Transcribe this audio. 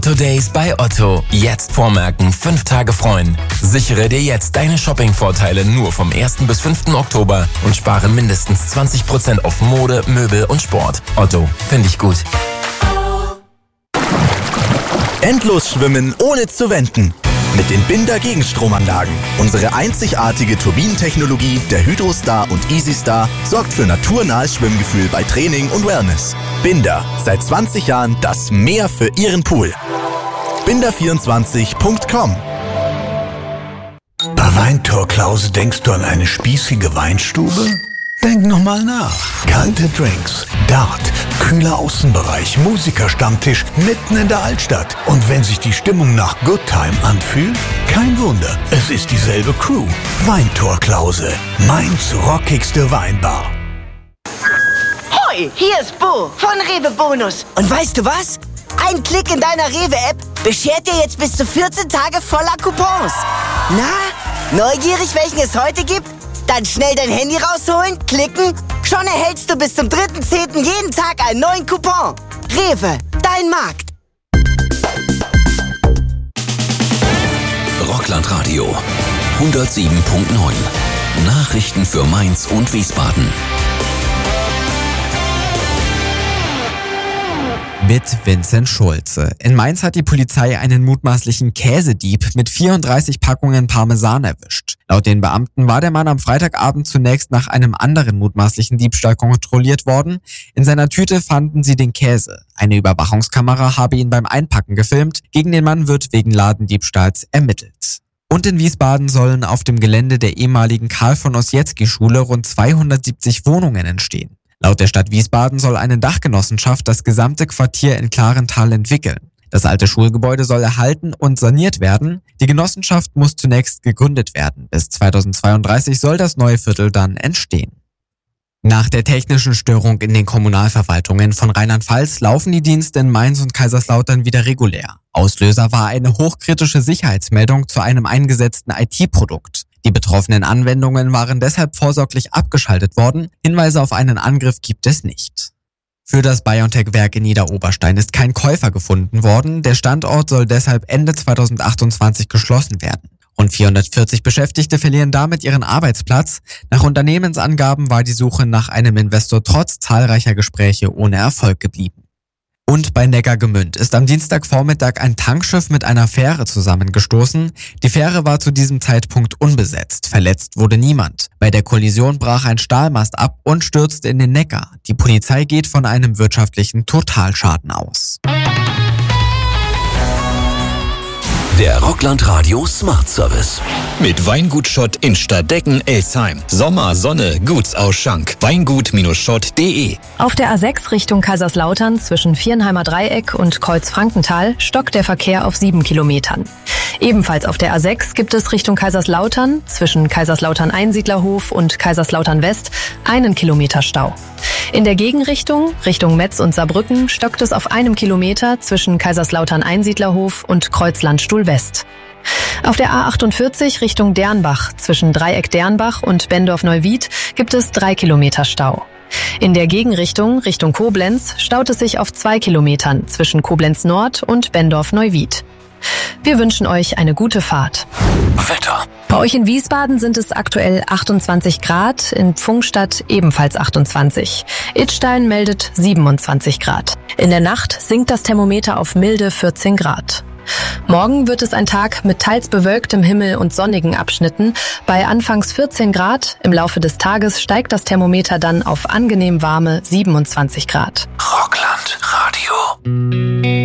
Otto Days bei Otto. Jetzt vormerken, 5 Tage freuen. Sichere dir jetzt deine Shopping-Vorteile nur vom 1. bis 5. Oktober und spare mindestens 20% auf Mode, Möbel und Sport. Otto, finde ich gut. Endlos schwimmen ohne zu wenden. Mit den Binder Gegenstromanlagen. Unsere einzigartige Turbinentechnologie der Hydrostar und EasyStar sorgt für naturnahes Schwimmgefühl bei Training und Wellness. Binder, seit 20 Jahren das Meer für Ihren Pool. Binder24.com. Bei Weintor Klause denkst du an eine spießige Weinstube? Denk nochmal nach. Kalte Drinks, Dart, kühler Außenbereich, Musikerstammtisch mitten in der Altstadt. Und wenn sich die Stimmung nach Good Time anfühlt, kein Wunder, es ist dieselbe Crew. Weintor Klause, Mainz rockigste Weinbar. Hoi, hier ist Bo von Rewe Bonus. Und weißt du was? Ein Klick in deiner Rewe-App beschert dir jetzt bis zu 14 Tage voller Coupons. Na, neugierig, welchen es heute gibt? Dann schnell dein Handy rausholen, klicken. Schon erhältst du bis zum 3.10. jeden Tag einen neuen Coupon. Rewe, dein Markt. Rockland-Radio 107.9. Nachrichten für Mainz und Wiesbaden. Mit Vincent Schulze. In Mainz hat die Polizei einen mutmaßlichen Käsedieb mit 34 Packungen Parmesan erwischt. Laut den Beamten war der Mann am Freitagabend zunächst nach einem anderen mutmaßlichen Diebstahl kontrolliert worden. In seiner Tüte fanden sie den Käse. Eine Überwachungskamera habe ihn beim Einpacken gefilmt. Gegen den Mann wird wegen Ladendiebstahls ermittelt. Und in Wiesbaden sollen auf dem Gelände der ehemaligen Karl-von-Ossietzky-Schule rund 270 Wohnungen entstehen. Laut der Stadt Wiesbaden soll eine Dachgenossenschaft das gesamte Quartier in Klarenthal entwickeln. Das alte Schulgebäude soll erhalten und saniert werden. Die Genossenschaft muss zunächst gegründet werden. Bis 2032 soll das neue Viertel dann entstehen. Nach der technischen Störung in den Kommunalverwaltungen von Rheinland-Pfalz laufen die Dienste in Mainz und Kaiserslautern wieder regulär. Auslöser war eine hochkritische Sicherheitsmeldung zu einem eingesetzten IT-Produkt. Die betroffenen Anwendungen waren deshalb vorsorglich abgeschaltet worden. Hinweise auf einen Angriff gibt es nicht. Für das BioNTech-Werk in Niederoberstein ist kein Käufer gefunden worden. Der Standort soll deshalb Ende 2028 geschlossen werden. Rund 440 Beschäftigte verlieren damit ihren Arbeitsplatz. Nach Unternehmensangaben war die Suche nach einem Investor trotz zahlreicher Gespräche ohne Erfolg geblieben. Und bei Neckargemünd ist am Dienstagvormittag ein Tankschiff mit einer Fähre zusammengestoßen. Die Fähre war zu diesem Zeitpunkt unbesetzt. Verletzt wurde niemand. Bei der Kollision brach ein Stahlmast ab und stürzte in den Neckar. Die Polizei geht von einem wirtschaftlichen Totalschaden aus. Der Rockland-Radio Smart Service. Mit Weingut Schott in Stadtdecken-Elsheim. Sommer, Sonne, Gutsausschank. Weingut-schott.de. Auf der A6 Richtung Kaiserslautern zwischen Viernheimer Dreieck und Kreuz-Frankenthal stockt der Verkehr auf 7 Kilometern. Ebenfalls auf der A6 gibt es Richtung Kaiserslautern zwischen Kaiserslautern-Einsiedlerhof und Kaiserslautern-West 1 Kilometer Stau. In der Gegenrichtung, Richtung Metz und Saarbrücken, stockt es auf 1 Kilometer zwischen Kaiserslautern-Einsiedlerhof und Kreuzlandstuhl-West. Auf der A48 Richtung Dernbach zwischen Dreieck Dernbach und Bendorf-Neuwied gibt es 3 Kilometer Stau. In der Gegenrichtung, Richtung Koblenz, staut es sich auf 2 Kilometern zwischen Koblenz Nord und Bendorf-Neuwied. Wir wünschen euch eine gute Fahrt. Wetter. Bei euch in Wiesbaden sind es aktuell 28 Grad, in Pfungstadt ebenfalls 28. Idstein meldet 27 Grad. In der Nacht sinkt das Thermometer auf milde 14 Grad. Morgen wird es ein Tag mit teils bewölktem Himmel und sonnigen Abschnitten. Bei anfangs 14 Grad, im Laufe des Tages steigt das Thermometer dann auf angenehm warme 27 Grad. Rockland Radio.